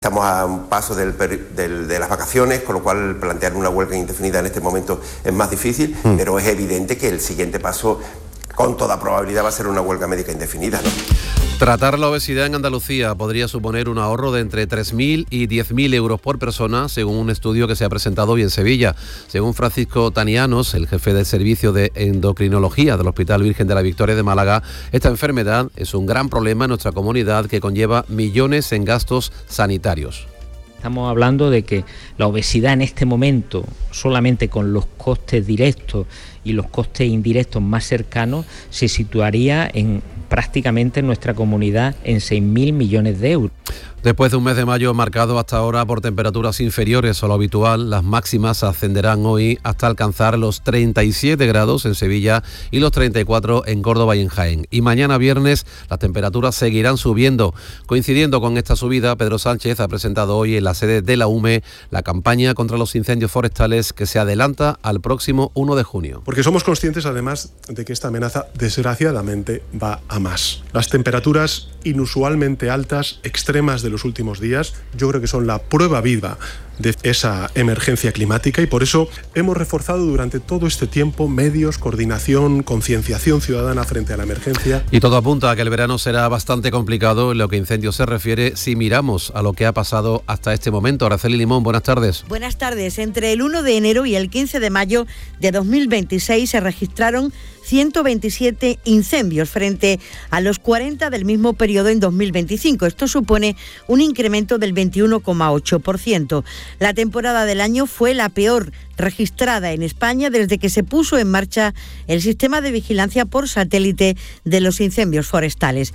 Estamos a un paso de las vacaciones, con lo cual plantear una huelga indefinida en este momento es más difícil, pero es evidente que el siguiente paso, con toda probabilidad, va a ser una huelga médica indefinida, ¿no? Tratar la obesidad en Andalucía podría suponer un ahorro de entre 3.000 y 10.000 euros por persona, según un estudio que se ha presentado hoy en Sevilla. Según Francisco Tanianos, el jefe del servicio de endocrinología del Hospital Virgen de la Victoria de Málaga, esta enfermedad es un gran problema en nuestra comunidad que conlleva millones en gastos sanitarios. Estamos hablando de que la obesidad en este momento, solamente con los costes directos y los costes indirectos más cercanos, se situaría en prácticamente en nuestra comunidad en 6.000 millones de euros. Después de un mes de mayo marcado hasta ahora por temperaturas inferiores a lo habitual, las máximas ascenderán hoy hasta alcanzar los 37 grados en Sevilla y los 34 en Córdoba y en Jaén. Y mañana viernes las temperaturas seguirán subiendo. Coincidiendo con esta subida, Pedro Sánchez ha presentado hoy en la sede de la UME la campaña contra los incendios forestales que se adelanta al próximo 1 de junio. Porque somos conscientes además de que esta amenaza desgraciadamente va a más. Las temperaturas inusualmente altas, extremas de los últimos días, yo creo que son la prueba viva de esa emergencia climática y por eso hemos reforzado durante todo este tiempo medios, coordinación, concienciación ciudadana frente a la emergencia. Y todo apunta a que el verano será bastante complicado en lo que incendios se refiere si miramos a lo que ha pasado hasta este momento. Araceli Limón, buenas tardes. Buenas tardes. Entre el 1 de enero y el 15 de mayo de 2026 se registraron 127 incendios frente a los 40 del mismo periodo en 2025. Esto supone un incremento del 21,8%. La temporada del año fue la peor registrada en España desde que se puso en marcha el sistema de vigilancia por satélite de los incendios forestales.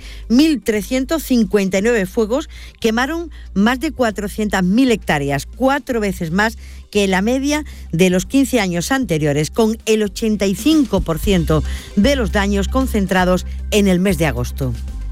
1.359 fuegos quemaron más de 400.000 hectáreas, 4 veces más que la media de los 15 años anteriores, con el 85% de los daños concentrados en el mes de agosto.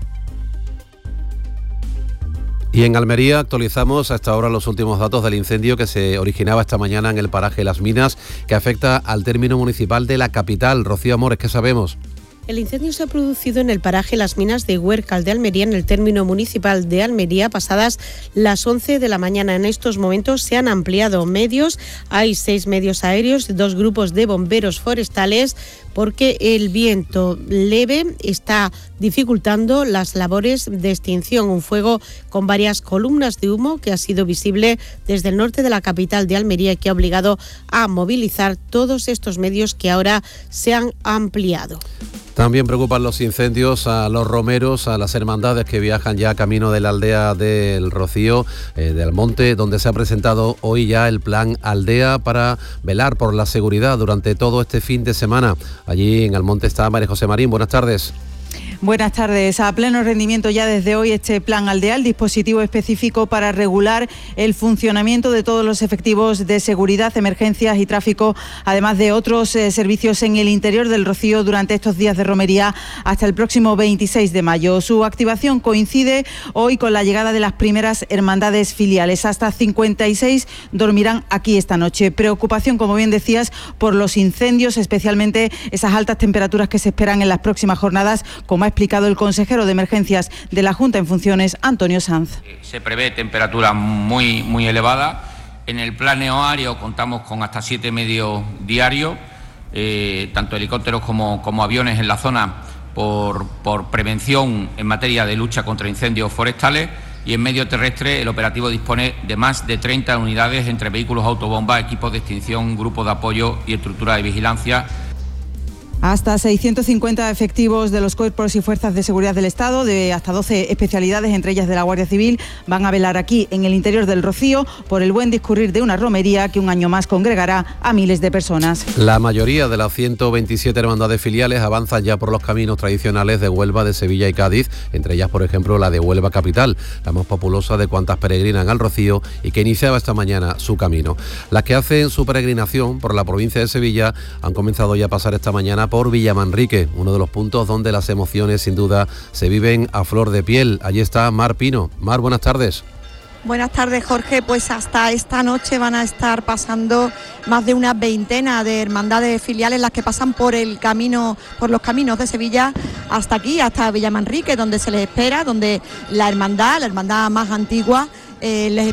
Y en Almería actualizamos hasta ahora los últimos datos del incendio que se originaba esta mañana en el paraje Las Minas, que afecta al término municipal de la capital. Rocío Amores, ¿qué sabemos? El incendio se ha producido en el paraje Las Minas de Huércal de Almería, en el término municipal de Almería, pasadas las 11 de la mañana. En estos momentos se han ampliado medios, hay 6 medios aéreos, 2 grupos de bomberos forestales, porque el viento leve está dificultando las labores de extinción. Un fuego con varias columnas de humo que ha sido visible desde el norte de la capital de Almería y que ha obligado a movilizar todos estos medios que ahora se han ampliado. También preocupan los incendios a los romeros, a las hermandades que viajan ya camino de la aldea del Rocío, de Almonte, donde se ha presentado hoy ya el plan Aldea para velar por la seguridad durante todo este fin de semana. Allí en Almonte está María José Marín. Buenas tardes. Buenas tardes. A pleno rendimiento ya desde hoy este plan Aldea, el dispositivo específico para regular el funcionamiento de todos los efectivos de seguridad, emergencias y tráfico, además de otros servicios en el interior del Rocío durante estos días de romería hasta el próximo 26 de mayo. Su activación coincide hoy con la llegada de las primeras hermandades filiales. Hasta 56 dormirán aquí esta noche. Preocupación, como bien decías, por los incendios, especialmente esas altas temperaturas que se esperan en las próximas jornadas, como ha explicado el consejero de Emergencias de la Junta en funciones, Antonio Sanz. Se prevé temperatura muy elevada. En el plan aéreo contamos con hasta 7 medios diarios, tanto helicópteros como aviones en la zona por prevención en materia de lucha contra incendios forestales. Y en medio terrestre el operativo dispone de más de 30 unidades entre vehículos autobomba, equipos de extinción, grupos de apoyo y estructura de vigilancia. Hasta 650 efectivos de los cuerpos y fuerzas de seguridad del Estado, de hasta 12 especialidades, entre ellas de la Guardia Civil, van a velar aquí en el interior del Rocío por el buen discurrir de una romería que un año más congregará a miles de personas. La mayoría de las 127 hermandades filiales avanzan ya por los caminos tradicionales de Huelva, de Sevilla y Cádiz, entre ellas, por ejemplo, la de Huelva capital, la más populosa de cuantas peregrinan al Rocío y que iniciaba esta mañana su camino. Las que hacen su peregrinación por la provincia de Sevilla han comenzado ya a pasar esta mañana por Villamanrique, uno de los puntos donde las emociones sin duda se viven a flor de piel. Allí está Mar Pino. Mar, buenas tardes. Buenas tardes, Jorge. Pues hasta esta noche van a estar pasando más de una veintena de hermandades filiales las que pasan por los caminos de Sevilla hasta aquí, hasta Villamanrique, donde se les espera, donde la hermandad más antigua les